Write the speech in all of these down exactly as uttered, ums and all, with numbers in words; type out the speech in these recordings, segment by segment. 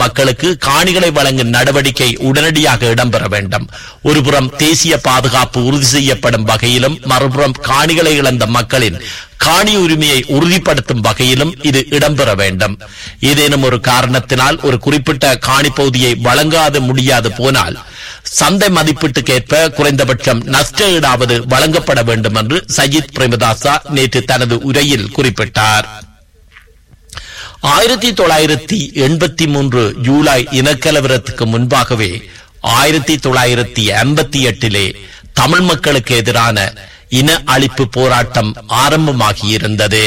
மக்களுக்கு காணிகளை வழங்கும் நடவடிக்கை உடனடியாக இடம்பெற வேண்டும். ஒருபுறம் தேசிய பாதுகாப்பு உறுதி செய்யப்படும் வகையிலும், மறுபுறம் காணிகளை இழந்த மக்களின் காணி உரிமையை உறுதிப்படுத்தும் வகையிலும் இது இடம்பெற வேண்டும். ஏதேனும் ஒரு காரணத்தினால் ஒரு குறிப்பிட்ட காணி பகுதியை வழங்காது முடியாது போனால் சந்தை மதிப்பீட்டுக்கேற்ப குறைந்தபட்சம் நஷ்ட ஈடாவது வழங்கப்பட வேண்டும் என்று சஜித் பிரேமதாசா நேற்று தனது உரையில் குறிப்பிட்டார். ஆயிரத்தி தொள்ளாயிரத்தி எண்பத்தி மூன்று ஜூலை இனக்கலவரத்துக்கு முன்பாகவே ஆயிரத்தி தொள்ளாயிரத்தி ஐம்பத்தி எட்டிலே தமிழ் மக்களுக்கு எதிரான இன அழிப்பு போராட்டம் ஆரம்பமாகியிருந்தது.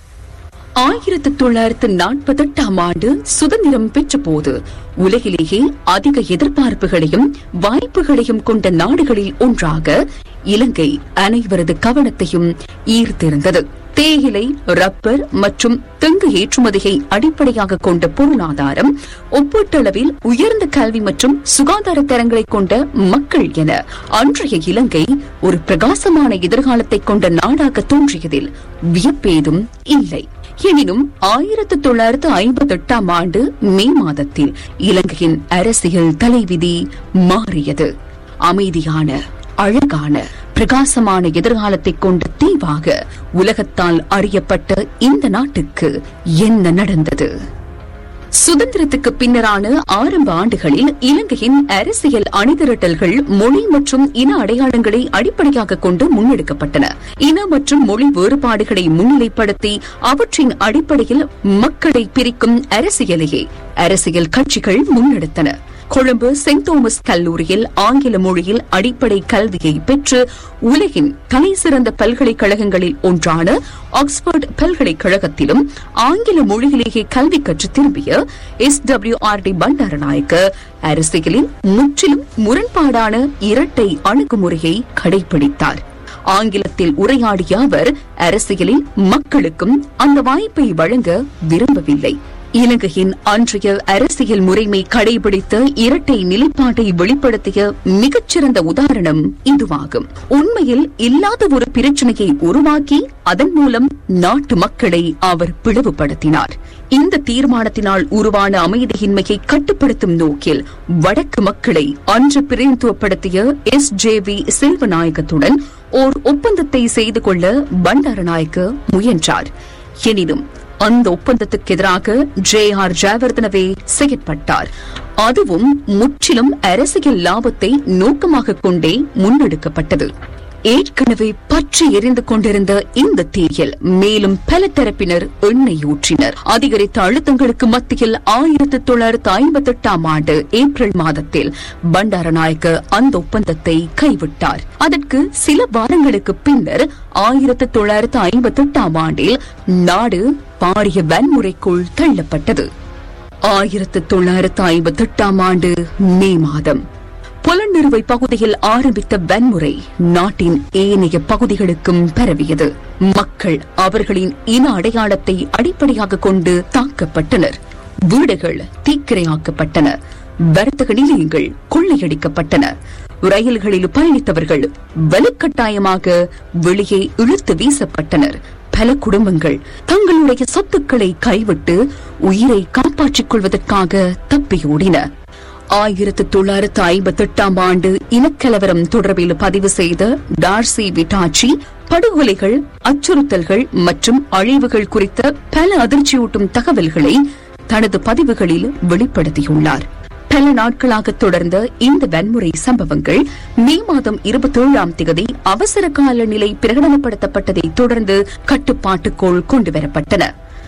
ஆயிரத்தி தொள்ளாயிரத்தி நாற்பத்தி எட்டாம் ஆண்டு சுதந்திரம் பெற்ற போது உலகிலேயே அதிக எதிர்பார்ப்புகளையும் வாய்ப்புகளையும் கொண்ட நாடுகளில் ஒன்றாக இலங்கை அனைவரது கவனத்தையும் ஈர்த்திருந்தது. தேயிலை, ரப்பர் மற்றும் தெங்கு ஏற்றுமதியை அடிப்படையாக கொண்ட பொருளாதாரம், ஒப்பீட்டளவில் உயர்ந்த கல்வி மற்றும் சுகாதார தரங்களை கொண்ட மக்கள் என அன்றைய இலங்கை ஒரு பிரகாசமான எதிர்காலத்தை கொண்ட நாடாக தோன்றியதில் வியப்பேதும் இல்லை. எனினும் ஆயிரத்தி தொள்ளாயிரத்து ஐம்பத்தி எட்டாம் ஆண்டு மே மாதத்தில் இலங்கையின் அரசியல் தலைவிதி மாறியது. அமைதியான, அழகான, பிரகாசமான எதிர்காலத்தை கொண்ட தீவாக உலகத்தால் அறியப்பட்ட இந்த நாட்டுக்கு என்ன நடந்தது? சுதந்திரத்துக்கு பின்னரான ஆரம்ப ஆண்டுகளில் இலங்கையின் அரசியல் அணிதிரட்டல்கள் மொழி மற்றும் இன அடையாளங்களை அடிப்படையாக கொண்டு முன்னெடுக்கப்பட்டன. இன மற்றும் மொழி வேறுபாடுகளை முன்னிலைப்படுத்தி அவற்றின் அடிப்படையில் மக்களை பிரிக்கும் அரசியலையே அரசியல் கட்சிகள் முன்னெடுத்தன. கொழும்பு செயின்ட் தோமஸ் கல்லூரியில் ஆங்கில மொழியில் அடிப்படை கல்வியை பெற்று உலகின் தலை சிறந்த பல்கலைக்கழகங்களில் ஒன்றான ஆக்ஸ்போர்ட் பல்கலைக்கழகத்திலும் ஆங்கில மொழியிலேயே கல்வி கற்று திரும்பிய S W R D Bandaranaike அரசியலில் முற்றிலும் முரண்பாடான இரட்டை அணுகுமுறையை கடைபிடித்தார். ஆங்கிலத்தில் உரையாடிய அவர் அரசியலில் மக்களுக்கும் அந்த வாய்ப்பை வழங்க விரும்பவில்லை. இலங்கையின் அன்றைய அரசியல் முறைமை கடைபிடித்த இரட்டை நிலைப்பாட்டை வெளிப்படுத்திய மிகச்சிறந்த உதாரணம் இதுவாகும். உண்மையில் இல்லாத ஒரு பிரச்சனையை உருவாக்கி அதன் மூலம் நாட்டு மக்களை அவர் பிளவுபடுத்தினார். இந்த தீர்மானத்தினால் உருவான அமைதியின்மையை கட்டுப்படுத்தும் நோக்கில் வடக்கு மக்களை அன்று பிரதிநிதித்துவப்படுத்திய எஸ் ஜே வி செல்வநாயகத்துடன் ஓர் ஒப்பந்தத்தை செய்து கொள்ள பண்டாரநாயக்க முயன்றார். எனினும் அந்த ஒப்பந்தத்துக்கு எதிராக ஜே ஆர் ஜெயவர்தனவே செயற்பட்டார். அதுவும் முற்றிலும் அரசியல் லாபத்தை நோக்கமாக கொண்டே முன்னெடுக்கப்பட்டது. ஏற்கனவே பற்றி எரிந்து கொண்டிருந்த இந்த தீயில் மேலும் பல தரப்பினர் எண்ணெய் ஊற்றினர். அதிகரித்த அழுத்தங்களுக்கு மத்தியில் ஆயிரத்தி தொள்ளாயிரத்தி ஐம்பத்தி எட்டாம் ஆண்டு ஏப்ரல் மாதத்தில் பண்டாரநாயக்க அந்த ஒப்பந்தத்தை கைவிட்டார். அதற்கு சில வாரங்களுக்கு பின்னர் ஆயிரத்தி தொள்ளாயிரத்தி ஐம்பத்தி எட்டாம் ஆண்டில் நாடு பாரிய வன்முறைக்குள் தள்ளப்பட்டது. ஆயிரத்தி தொள்ளாயிரத்தி ஐம்பத்தி எட்டாம் ஆண்டு மே மாதம் புலனறுவை பகுதியில் ஆரம்பித்த வன்முறை நாட்டின் ஏனைய பகுதிகளுக்கும் பரவியது. மக்கள் அவர்களின் இன அடையாளத்தை அடிப்படையாக கொண்டு தாக்கப்பட்டனர். வீடுகள் தீக்கிரையாக்கப்பட்டன. வர்த்தக நிலையங்கள் கொள்ளையடிக்கப்பட்டன. ரயில்களில் பயணித்தவர்கள் வலுக்கட்டாயமாக வெளியே இழுத்து வீசப்பட்டனர். பல குடும்பங்கள் தங்களுடைய சொத்துக்களை கைவிட்டு உயிரை காப்பாற்றிக் கொள்வதற்காக தப்பியோடின. ஆயிரத்தி தொள்ளாயிரத்தி ஐம்பத்தி எட்டாம் ஆண்டு இனக்கலவரம் தொடர்பில் பதிவு செய்த டார்சி விட்டாச்சி படுகொலைகள், அச்சுறுத்தல்கள் மற்றும் அழிவுகள் குறித்த பல அதிர்ச்சியூட்டும் தகவல்களை தனது பதிவுகளில் வெளிப்படுத்தியுள்ளார். பல நாட்களாக தொடர்ந்த இந்த வன்முறை சம்பவங்கள் மே மாதம் இருபத்தி ஏழாம் தேதி அவசர கால நிலை பிரகடனப்படுத்தப்பட்டதை தொடர்ந்து கட்டுப்பாட்டுக்குள் கொண்டுவரப்பட்டன.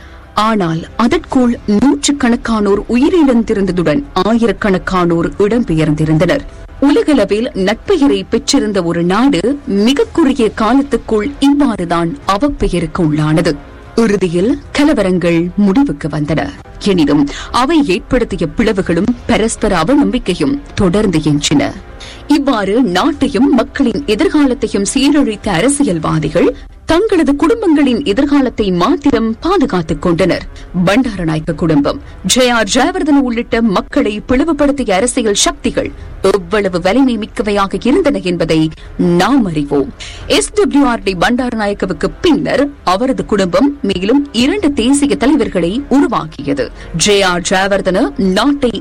ஆனால் அதற்குள் நூற்றுக்கணக்கானோர் உயிரிழந்திருந்ததுடன் ஆயிரக்கணக்கானோர் இடம்பெயர்ந்திருந்தனர். உலகளவில் நட்பெயரை பெற்றிருந்த ஒரு நாடு மிக குறுகிய காலத்துக்குள் இவ்வாறுதான் அவப்பெயருக்கு உள்ளானது. இறுதியில் கலவரங்கள் முடிவுக்கு வந்தன. எனினும் அவை ஏற்படுத்திய பிளவுகளும் பரஸ்பர அவநம்பிக்கையும் தொடர்ந்து எஞ்சின. இவ்வாறு நாட்டையும் மக்களின் எதிர்காலத்தையும் சீரழித்த அரசியல்வாதிகள் தங்களது குடும்பங்களின் எதிர்காலத்தை மாத்திரம் பாதுகாத்துக் கொண்டனர். பண்டாரநாயக்க குடும்பம், ஜே ஆர் ஜெயவர்தன உள்ளிட்ட மக்களை பிளவுபடுத்திய அரசியல் சக்திகள் எவ்வளவு வலிமை மிக்கவையாக இருந்தன என்பதை நாம் அறிவோம். எஸ் டபிள்யூ ஆர் டி பண்டாரநாயக்கவுக்கு பின்னர் அவரது குடும்பம் மேலும் இரண்டு தேசிய தலைவர்களை உருவாக்கியது. ஜே ஆர் ஜெயவர்தன நாட்டை